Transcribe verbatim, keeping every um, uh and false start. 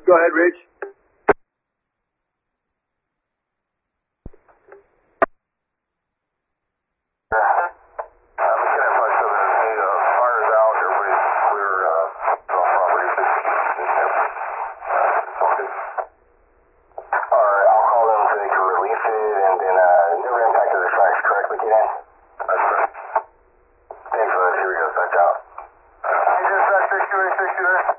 Go ahead, Rich. Thanks, bud. Here we go. Back out. Hey, dispatch, six two eight six two there.